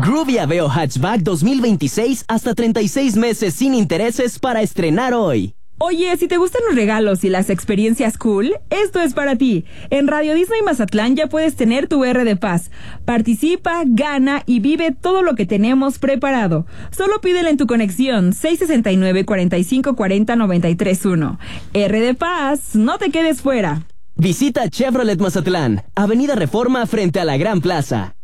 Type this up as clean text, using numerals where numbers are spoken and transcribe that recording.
Groovy Aveo Hatchback 2026 hasta 36 meses sin intereses para estrenar hoy. Oye, si te gustan los regalos y las experiencias cool, esto es para ti. En Radio Disney Mazatlán ya puedes tener tu R de Paz. Participa, gana y vive todo lo que tenemos preparado. Solo pídele en tu conexión 669-4540-931. R de Paz, no te quedes fuera. Visita Chevrolet Mazatlán, Avenida Reforma frente a la Gran Plaza.